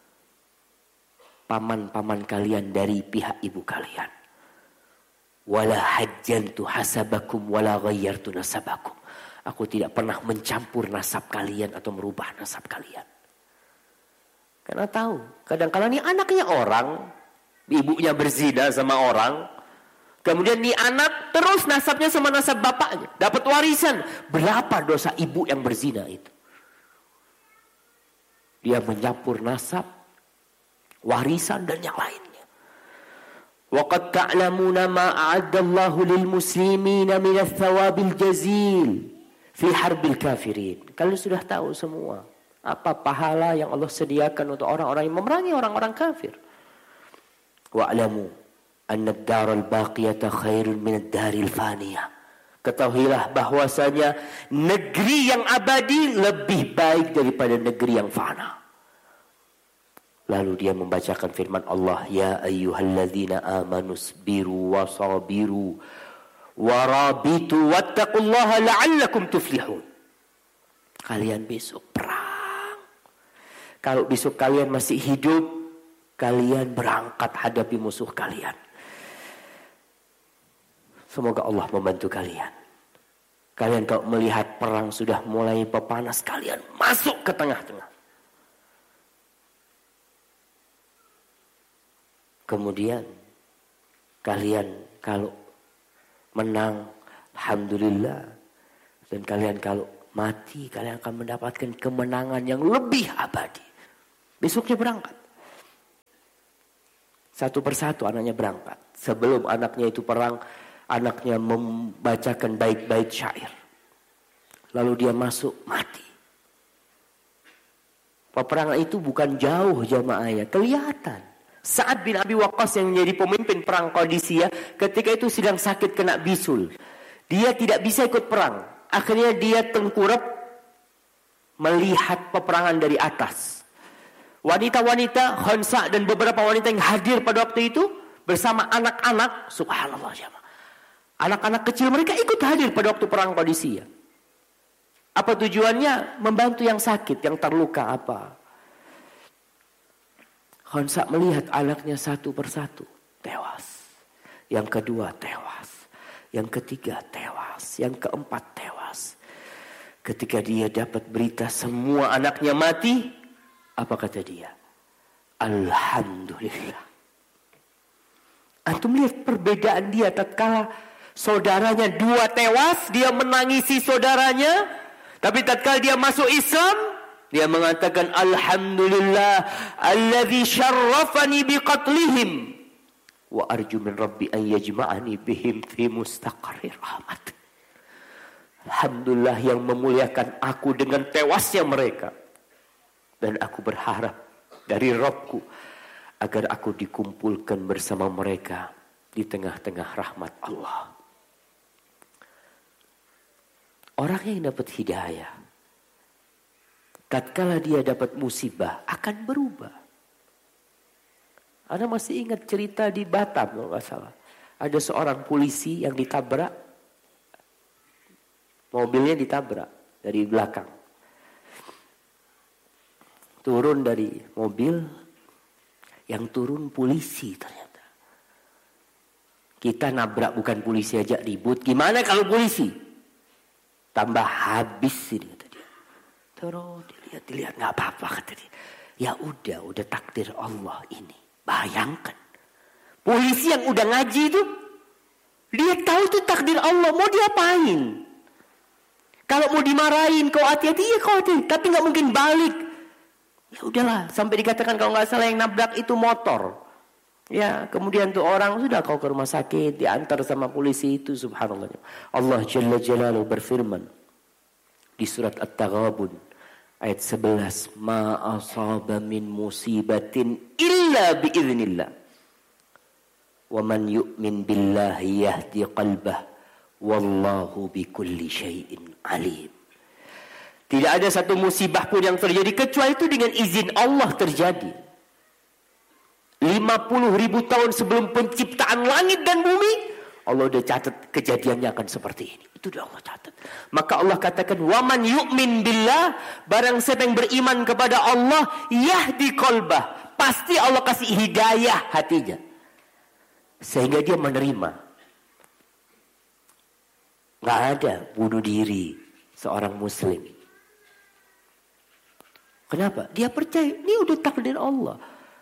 paman-paman kalian dari pihak ibu kalian. Wala hajjantu hasabakum wala ghayyartu nasabakum. Aku tidak pernah mencampur nasab kalian atau merubah nasab kalian. Karena tahu, kadang-kadang ini anaknya orang, ibunya berzina sama orang, kemudian nih anak terus nasabnya sama nasab bapaknya, dapat warisan. Berapa dosa ibu yang berzina itu? Dia mencampur nasab, warisan dan yang lainnya. Waqad ta'lamuna ma a'addallahu lil muslimina min ats-tsawabil jazil fi harbil kafirin. Kalian sudah tahu semua apa pahala yang Allah sediakan untuk orang-orang yang memerangi orang-orang kafir. Wa'lamu anna ad-daral baqiyata khairun min ad-daril faniyah. Ketahuilah bahwasanya negeri yang abadi lebih baik daripada negeri yang fana. Lalu dia membacakan firman Allah, ya ayyuhalladzina amanu sabiru wa sabiru wa rabitu wattaqullaha la'allakum tuflihun. Kalian besok perang. Kalau besok kalian masih hidup, kalian berangkat hadapi musuh kalian. Semoga Allah membantu kalian. Kalian kalau melihat perang sudah mulai panas, kalian masuk ke tengah-tengah. Kemudian kalian kalau menang, alhamdulillah. Dan kalian kalau mati kalian akan mendapatkan kemenangan yang lebih abadi. Besoknya berangkat. Satu persatu anaknya berangkat. Sebelum anaknya itu perang, anaknya membacakan bait-bait syair. Lalu dia masuk, mati. Peperangan itu bukan jauh jamaahnya, kelihatan. Sa'ad bin Abi Waqqas yang menjadi pemimpin perang Qadisiyah, ketika itu sedang sakit kena bisul. Dia tidak bisa ikut perang. Akhirnya dia tengkurap melihat peperangan dari atas. Wanita-wanita, Khansa dan beberapa wanita yang hadir pada waktu itu bersama anak-anak, subhanallah jamaah. Anak-anak kecil mereka ikut hadir pada waktu perang Qadisiyah. Apa tujuannya? Membantu yang sakit, yang terluka apa. Khansa melihat anaknya satu persatu tewas. Yang kedua tewas. Yang ketiga tewas. Yang keempat tewas. Ketika dia dapat berita semua anaknya mati, apa kata dia? Alhamdulillah. Antum lihat perbedaan dia tatkala saudaranya 2 tewas, dia menangisi saudaranya. Tapi tatkala dia masuk Islam, dia mengatakan alhamdulillah allazi syarrafani biqatlihim wa arju min rabbi an yajma'ani bihim fi mustaqarrir rahmat. Alhamdulillah yang memuliakan aku dengan tewasnya mereka. Dan aku berharap dari Rabbku agar aku dikumpulkan bersama mereka di tengah-tengah rahmat Allah. Orang yang dapat hidayah, tatkala dia dapat musibah, akan berubah. Anda masih ingat cerita di Batam kalau nggak salah. Ada seorang polisi yang ditabrak, mobilnya ditabrak dari belakang. Turun dari mobil, yang turun polisi ternyata. Kita nabrak bukan polisi aja ribut, gimana kalau polisi? Tambah habis ini kata dia. Terus dilihat nggak apa-apa kata dia. Ya udah takdir Allah ini. Bayangkan polisi yang udah ngaji itu, dia tahu itu takdir Allah, mau diapain? Kalau mau dimarahin kau hati-hati, ya kau hati, tapi nggak mungkin balik. Ya udahlah, sampai dikatakan kalau nggak salah yang nabrak itu motor. Ya, kemudian tuh orang sudah kau ke rumah sakit, diantar sama polisi itu, subhanallah. Allah Jalla Jalaluhu berfirman di surat At-Taghabun ayat 11, ma asaba min musibatin illa biiznillah. Wa man yu'min billahi yahdi qalbah wallahu bikulli syai'in alim. Tidak ada satu musibah pun yang terjadi kecuali itu dengan izin Allah terjadi. 50.000 tahun sebelum penciptaan langit dan bumi, Allah udah catat kejadiannya akan seperti ini. Itu udah Allah catat. Maka Allah katakan, waman yu'min billah, barang siapa yang beriman kepada Allah, yahdi qalbah, pasti Allah kasih hidayah hatinya, sehingga dia menerima. Gak ada bunuh diri seorang muslim. Kenapa? Dia percaya ini udah takdir Allah.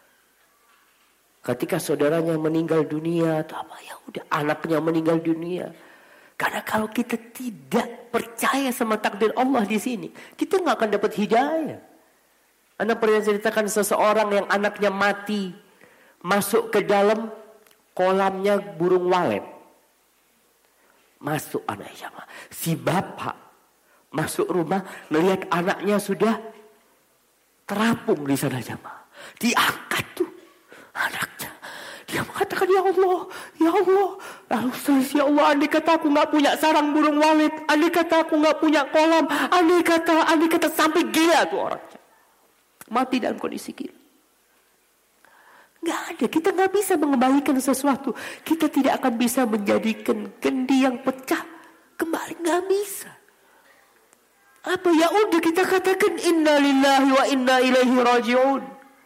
Ketika saudaranya meninggal dunia atau apa, ya udah anaknya meninggal dunia. Karena kalau kita tidak percaya sama takdir Allah di sini, kita nggak akan dapat hidayah. Anda pernah ceritakan seseorang yang anaknya mati, masuk ke dalam kolamnya burung walet. Masuk anaknya, si bapak masuk rumah melihat anaknya sudah terapung di sana jamaah. Diangkat tuh anaknya, dia mengatakan ya Allah, lalu ya Allah, andai kata aku nggak punya sarang burung walet, andai kata aku nggak punya kolam, andai kata sampai gila tuh orangnya, mati dalam kondisi gila. Nggak ada, kita nggak bisa mengembalikan sesuatu, kita tidak akan bisa menjadikan kendi yang pecah kembali, nggak bisa. Apa ya udah kita katakan inna lillahi wa inna ilaihi raji'un.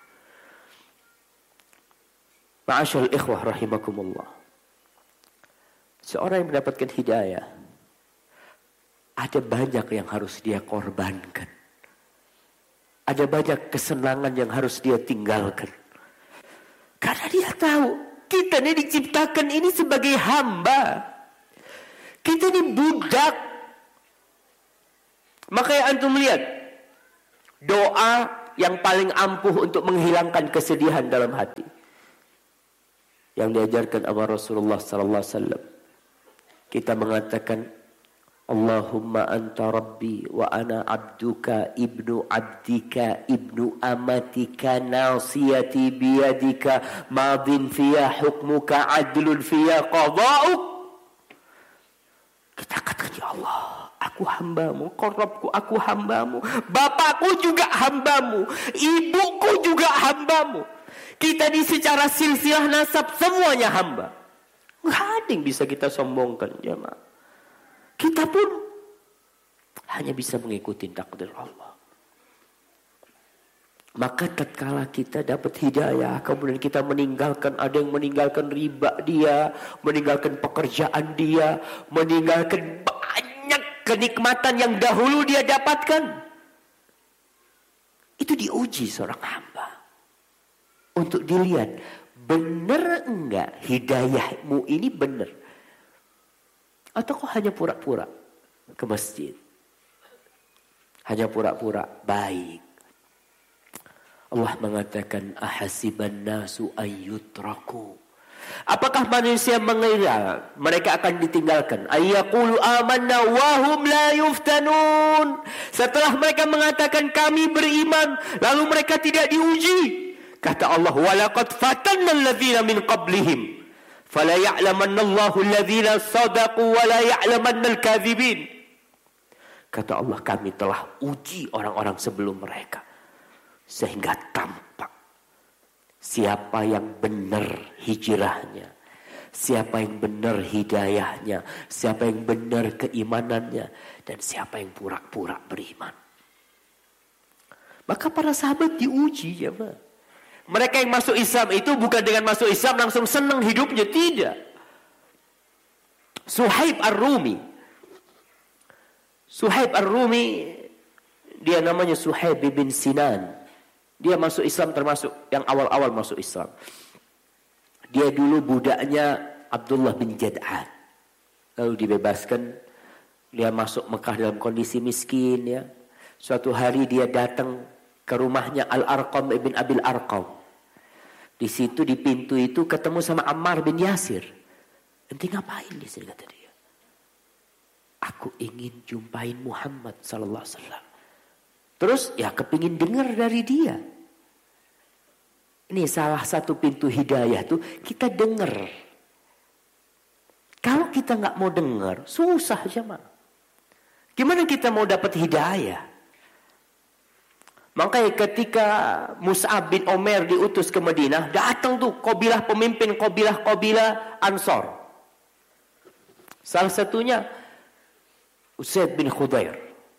Ma'asyal ikhwah rahimakumullah. Seorang yang mendapatkan hidayah, ada banyak yang harus dia korbankan. Ada banyak kesenangan yang harus dia tinggalkan. Karena dia tahu, kita ini diciptakan ini sebagai hamba. Kita ini budak. Makanya antum lihat doa yang paling ampuh untuk menghilangkan kesedihan dalam hati yang diajarkan oleh Rasulullah sallallahu alaihi wasallam. Kita mengatakan Allahumma anta rabbi wa ana abduka ibnu abdika ibnu amatika nasiyati biyadika madin fiya hukmuka adlun fiya qada'uk. Kita katakan ya Allah, aku hambamu, Rabbku aku hambamu, bapakku juga hambamu, ibuku juga hambamu. Kita di secara silsilah nasab semuanya hamba. Nggak ada yang bisa kita sombongkan jemaah. Kita pun hanya bisa mengikuti takdir Allah. Maka tatkala kita dapat hidayah, kemudian kita meninggalkan, ada yang meninggalkan riba dia, meninggalkan pekerjaan dia, meninggalkan banyak kenikmatan yang dahulu dia dapatkan. Itu diuji seorang hamba. Untuk dilihat, benar enggak hidayahmu ini benar? Atau kok hanya pura-pura ke masjid? Hanya pura-pura baik. Allah mengatakan ahasiban nasu ayyutraku. Apakah manusia mengira mereka akan ditinggalkan? Ayyaqulu amanna wa hum la yuftanun. Setelah mereka mengatakan kami beriman, lalu mereka tidak diuji. Kata Allah, walaqad fatanna alladzina min qablihim fala ya'lamanna Allahu alladzina sadaqu wa la ya'lamanna al-kadzibin. Kata Allah, kami telah uji orang-orang sebelum mereka sehingga tampak siapa yang benar hijrahnya, siapa yang benar hidayahnya, siapa yang benar keimanannya, dan siapa yang pura-pura beriman. Maka para sahabat diuji ya Pak. Mereka yang masuk Islam itu bukan dengan masuk Islam langsung senang hidupnya, tidak. Suhaib Ar-Rumi, dia namanya Suhaib bin Sinan. Dia masuk Islam termasuk yang awal-awal masuk Islam. Dia dulu budaknya Abdullah bin Jad'an. Lalu dibebaskan, dia masuk Mekah dalam kondisi miskin ya. Suatu hari dia datang ke rumahnya Al-Arqam ibn Abil Arqam. Di situ di pintu itu ketemu sama Ammar bin Yasir. Ente ngapain di sini kata dia? Aku ingin jumpain Muhammad sallallahu alaihi wasallam. Terus ya kepingin dengar dari dia. Ini salah satu pintu hidayah tuh kita dengar. Kalau kita nggak mau dengar, susah jemaah. Gimana kita mau dapat hidayah? Makanya ketika Mus'ab bin Umair diutus ke Madinah, datang tuh pemimpin kabilah Ansor. Salah satunya Usaid bin Khudair.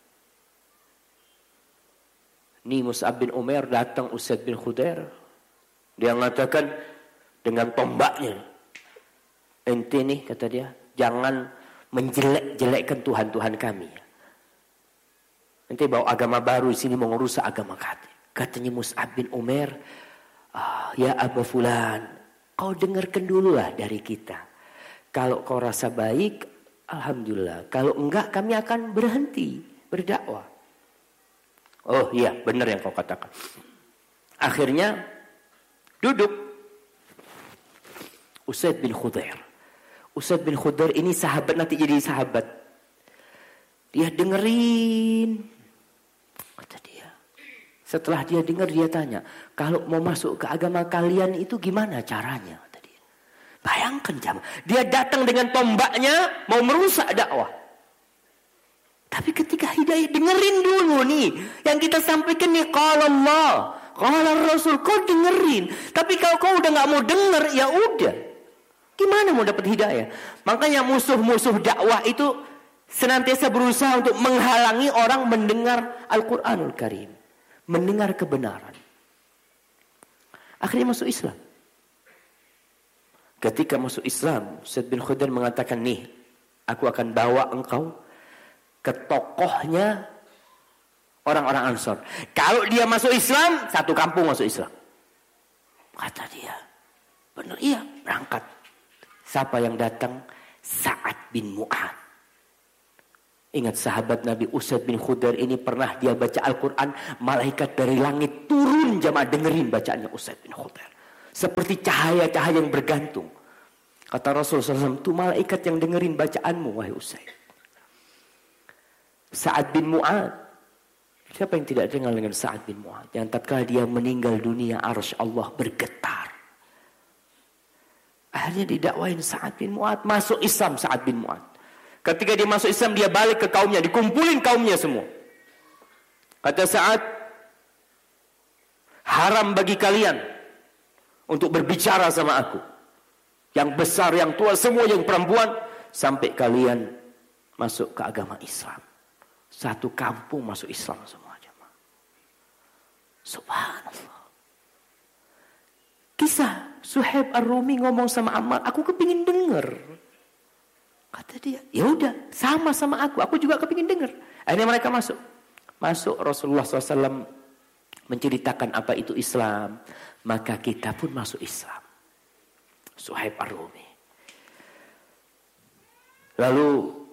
Ini Mus'ab bin Umair datang Usaid bin Khudair. Dia mengatakan dengan tombaknya, ente nih kata dia, jangan menjelek-jelekkan Tuhan-Tuhan kami. Nanti bawa agama baru di sini mau ngerusak agama kami. Katanya Mus'ab bin Umair, ya Aba Fulan, kau dengarkan dululah dari kita. Kalau kau rasa baik, alhamdulillah. Kalau enggak, kami akan berhenti berdakwah. Oh iya, benar yang kau katakan. Akhirnya duduk Usaid bin Khudair. Usaid bin Khudair ini sahabat, nanti jadi sahabat. Dia dengerin. Kata dia. Setelah dia dengar, dia tanya, kalau mau masuk ke agama kalian itu gimana caranya? Kata dia. Bayangkan jamaah, dia datang dengan tombaknya mau merusak dakwah. Tapi ketika hidayah, dengerin dulu nih. Yang kita sampaikan nih, qala Allah, qala Rasul, kau dengerin. Tapi kalau kau udah gak mau denger, ya udah. Gimana mau dapat hidayah? Makanya musuh-musuh dakwah itu senantiasa berusaha untuk menghalangi orang mendengar Al-Quranul Karim. Mendengar kebenaran. Akhirnya masuk Islam. Ketika masuk Islam, Usaid bin Khudair mengatakan, nih, aku akan bawa engkau ke tokohnya orang-orang Ansor. Kalau dia masuk Islam, satu kampung masuk Islam. Kata dia, benar iya, berangkat. Siapa yang datang? Sa'ad bin Mu'ad. Ingat sahabat Nabi Usaid bin Khudair ini pernah dia baca Al-Quran. Malaikat dari langit turun jamaah dengerin bacaannya Usaid bin Khudair. Seperti cahaya-cahaya yang bergantung. Kata Rasulullah SAW, itu malaikat yang dengerin bacaanmu wahai Usaid. Sa'ad bin Mu'ad. Siapa yang tidak dengar dengan Sa'ad bin Mu'ad? Yang tatkala dia meninggal dunia arsy Allah bergetar. Akhirnya didakwain Sa'ad bin Mu'ad. Masuk Islam Sa'ad bin Mu'ad. Ketika dia masuk Islam, dia balik ke kaumnya. Dikumpulin kaumnya semua. Kata Sa'ad, haram bagi kalian untuk berbicara sama aku. Yang besar, yang tua, semua yang perempuan. Sampai kalian masuk ke agama Islam. Satu kampung masuk Islam semua. Subhanallah. Kisah Suhaib Ar-Rumi ngomong sama Ammar, aku kepingin dengar. Kata dia, ya udah, sama aku juga kepingin dengar. Akhirnya mereka masuk. Masuk Rasulullah SAW menceritakan apa itu Islam. Maka kita pun masuk Islam. Suhaib Ar-Rumi. Lalu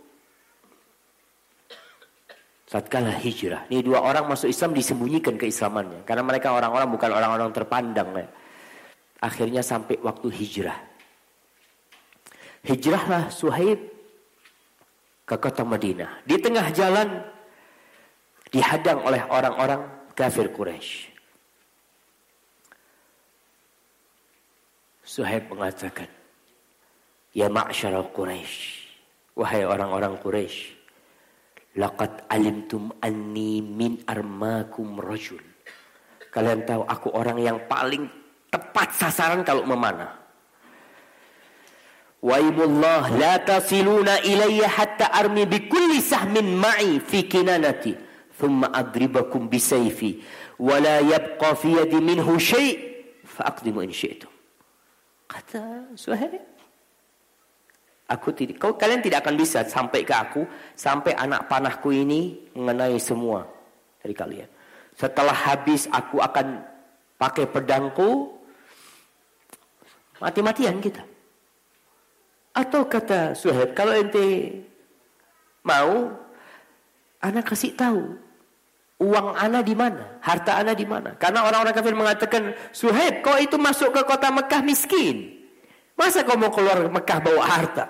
tatkala hijrah, ini dua orang masuk Islam disembunyikan keislamannya. Karena mereka orang-orang bukan orang-orang terpandang. Ya. Akhirnya sampai waktu hijrah. Hijrahlah Suhaib ke kota Madinah. Di tengah jalan dihadang oleh orang-orang kafir Quraisy. Suhaib mengatakan, ya ma'syaral Quraisy, wahai orang-orang Quraisy, laqad alimtum anni min armakum rajul. Kalian tahu aku orang yang paling tepat sasaran kalau memanah. Wa imullah la tasiluna ilayya hatta armi bi kulli sahmin ma'i fi kinanati thumma adribakum bi sayfi wa la yabqa fi yadi minhu shay' fa aqdimu in syi'tum. Kata Suhaib, kalian tidak akan bisa sampai ke aku sampai anak panahku ini mengenai semua dari kalian. Setelah habis aku akan pakai pedangku, mati-matian kita. Atau kata Suhaib, kalau ente mau, ana kasih tahu uang ana di mana, harta ana di mana. Karena orang-orang kafir mengatakan, Suhaib, kau itu masuk ke kota Mekah miskin. Masa kau mau keluar Mekah bawa harta?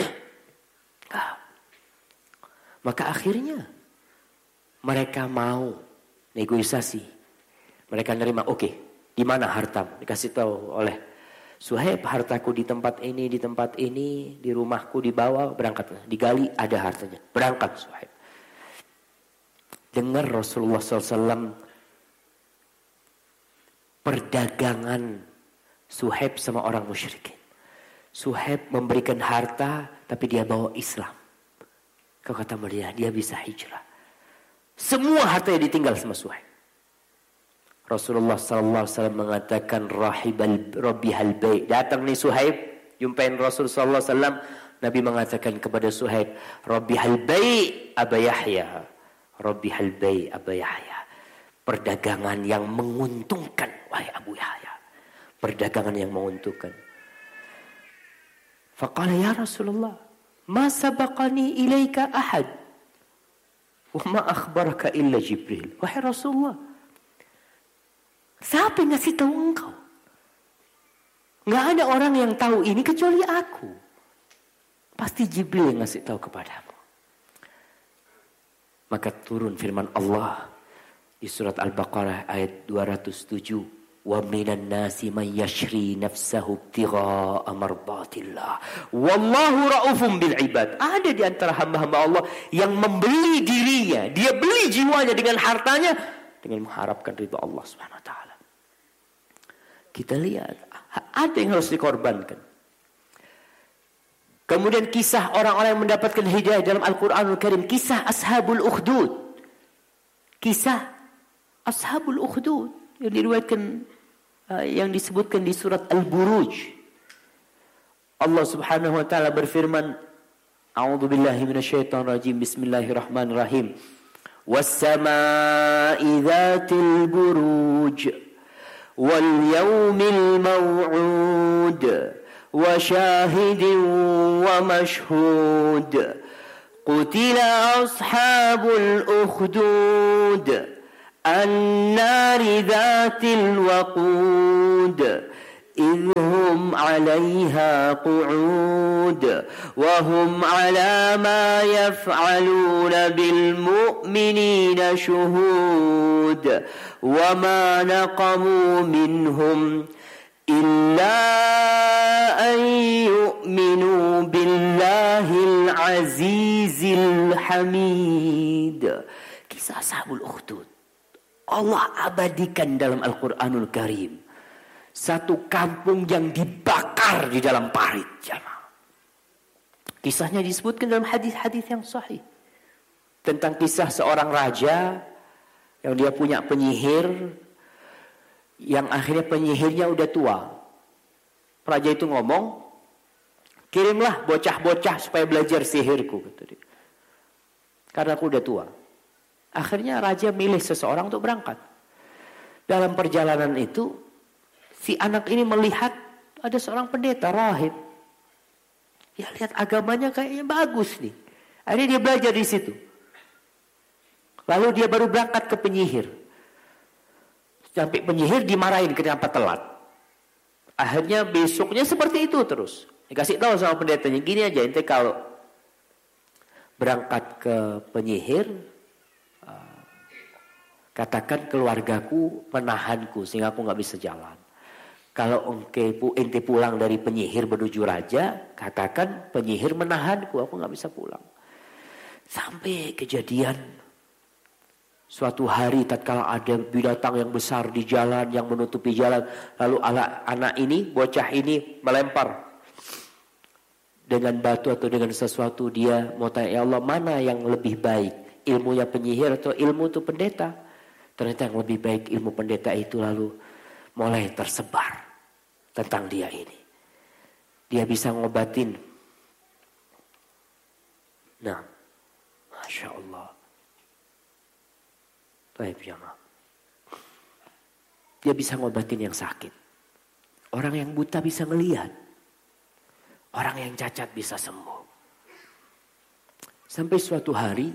Maka akhirnya mereka mau negosiasi. Mereka nerima, oke, di mana hartamu? Dikasih tahu oleh Suhaib, hartaku di tempat ini, di rumahku dibawa, berangkat. Digali, ada hartanya. Berangkat Suhaib. Dengar Rasulullah SAW perdagangan Suhaib sama orang musyrikin. Suhaib memberikan harta, tapi dia bawa Islam ke kota Madinah. Dia bisa hijrah. Semua hartanya ditinggal sama Suhaib. Rasulullah SAW mengatakan Rabbihal bai'. Datang nih Suhaib, jumpain Rasul SAW. Nabi mengatakan kepada Suhaib, Rabbihal bai' Aba Yahya. Rabbihal bai' Aba Yahya. Perdagangan yang menguntungkan, wahai Abu Yahya. Perdagangan yang menguntungkan. Faqala ya Rasulullah, ma sabaqani ilaika ahad. Wa ma akhbaraka illa Jibril. Wahai Rasulullah, siapa yang ngasih tahu engkau? Nggak ada orang yang tahu ini kecuali aku. Pasti Jibril yang ngasih tahu kepadamu. Maka turun firman Allah di surat Al-Baqarah ayat 207. Wa minan nasi man yashri nafsahu ibtigha'a mardatillah. Wallahu ra'ufum bil ibad. Ada di antara hamba-hamba Allah yang membeli dirinya, dia beli jiwanya dengan hartanya dengan mengharapkan ridha Allah Subhanahu wa taala. Kita lihat, ada yang harus dikorbankan. Kemudian kisah orang-orang yang mendapatkan hidayah dalam Al-Quranul Karim. Kisah Ashabul Ukhdud. Kisah Ashabul Ukhdud. Yang diriwayatkan, yang disebutkan di surat Al-Buruj. Allah Subhanahu wa taala berfirman, A'udzu billahi minasyaitonir rajim. Bismillahirrahmanirrahim. Was-samaa'i dzatil buruj wal yaumil maw'ud wa syahidin wa mashhud Qutila ashabul ukhdud an-nari dhatil waqud idhum 'alayha qu'ud wa hum 'ala ma yaf'aluna bil mu'minina shuhud wa ma naqamu minhum illa an yu'minu billahil azizil hamid. Kisah Ashabul Ukhdud Allah abadikan dalam Al-Quranul Karim. Satu kampung yang dibakar di dalam parit. Kisahnya disebutkan dalam hadis-hadis yang sahih. Tentang kisah seorang raja yang dia punya penyihir, yang akhirnya penyihirnya udah tua. Raja itu ngomong, kirimlah bocah-bocah supaya belajar sihirku, kata dia. Karena aku udah tua. Akhirnya raja milih seseorang untuk berangkat. Dalam perjalanan itu, si anak ini melihat ada seorang pendeta rahib. Ya lihat agamanya kayaknya bagus nih. Akhirnya dia belajar di situ. Lalu dia baru berangkat ke penyihir. Sampai penyihir dimarahin kenapa telat. Akhirnya besoknya seperti itu terus. Dikasih tahu sama pendetanya, gini aja, ente kalau berangkat ke penyihir, katakan keluargaku menahanku sehingga aku nggak bisa jalan. Kalau ente pulang dari penyihir menuju raja, katakan penyihir menahanku, aku nggak bisa pulang. Sampai kejadian suatu hari tatkala ada binatang yang besar di jalan yang menutupi jalan, lalu anak ini, bocah ini melempar dengan batu atau dengan sesuatu. Dia mau tanya, ya Allah, mana yang lebih baik, ilmunya penyihir atau ilmu itu pendeta? Ternyata yang lebih baik ilmu pendeta itu. Lalu mulai tersebar tentang dia ini. Dia bisa ngobatin. Nah, Masya Allah. Baik jamaah. Dia bisa ngobatin yang sakit. Orang yang buta bisa melihat. Orang yang cacat bisa sembuh. Sampai suatu hari,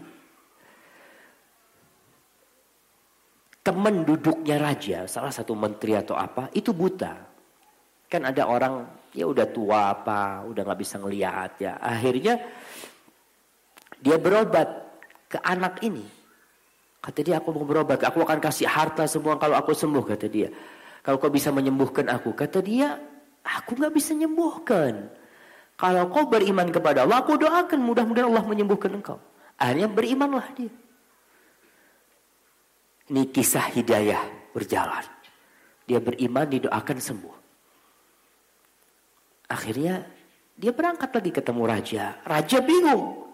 teman duduknya raja, salah satu menteri atau apa, itu buta. Kan ada orang, ya udah tua apa, udah gak bisa ngelihat ya. Akhirnya, dia berobat ke anak ini. Kata dia, aku mau berobat, aku akan kasih harta semua kalau aku sembuh, kata dia. Kalau kau bisa menyembuhkan aku. Kata dia, aku gak bisa menyembuhkan. Kalau kau beriman kepada Allah, aku doakan mudah-mudahan Allah menyembuhkan engkau. Akhirnya berimanlah dia. Ini kisah hidayah berjalan. Dia beriman, didoakan sembuh. Akhirnya dia berangkat lagi ketemu raja. Raja bingung.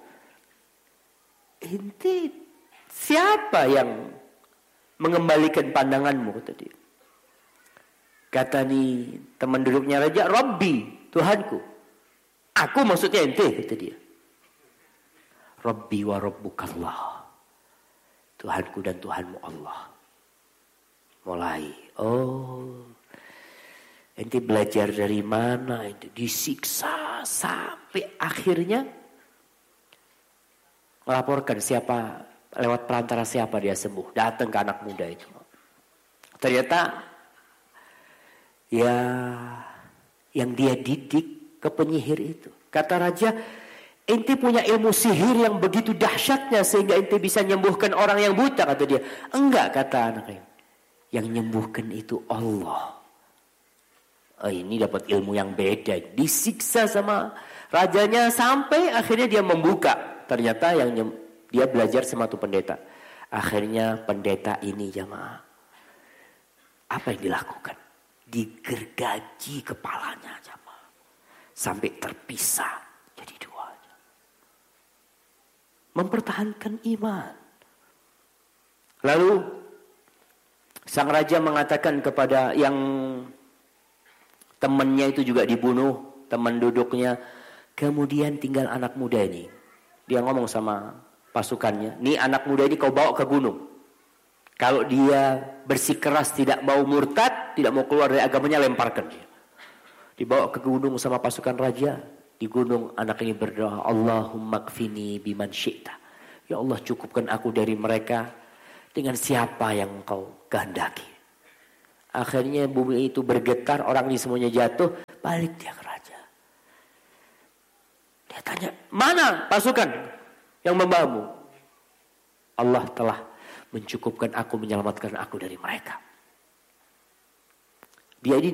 Inti siapa yang mengembalikan pandanganmu, kata dia. Kata nih teman duduknya raja, Rabbi, Tuhanku. Aku maksudnya ente, kata dia. Rabbi wa rabbukallah. Tuhanku dan Tuhanmu Allah. Mulai, ente belajar dari mana? Ente disiksa sampai akhirnya melaporkan siapa, lewat perantara siapa dia sembuh. Datang ke anak muda itu. Ternyata ya yang dia didik ke penyihir itu. Kata raja, ente punya ilmu sihir yang begitu dahsyatnya sehingga ente bisa menyembuhkan orang yang buta, kata dia. Enggak, kata anaknya. Yang menyembuhkan itu Allah. Ini dapat ilmu yang beda. Disiksa sama rajanya sampai akhirnya dia membuka. Ternyata yang dia belajar sama tuh pendeta. Akhirnya pendeta ini jamaah, apa yang dilakukan? Digergaji kepalanya jamaah. Sampai terpisah jadi dua. Mempertahankan iman. Lalu sang raja mengatakan kepada yang temannya itu juga dibunuh, teman duduknya. Kemudian tinggal anak muda ini. Dia ngomong sama pasukannya, nih anak muda ini kau bawa ke gunung. Kalau dia bersikeras tidak mau murtad, tidak mau keluar dari agamanya, lemparkan dia. Dibawa ke gunung sama pasukan raja. Di gunung anak ini berdoa, Allahumma kfini biman syi'ta. Ya Allah, cukupkan aku dari mereka dengan siapa yang Engkau kehendaki. Akhirnya bumi itu bergetar, orang ini semuanya jatuh, balik dia ke raja. Dia tanya, mana pasukan yang membawamu? Allah telah mencukupkan aku, menyelamatkan aku dari mereka. Dia ini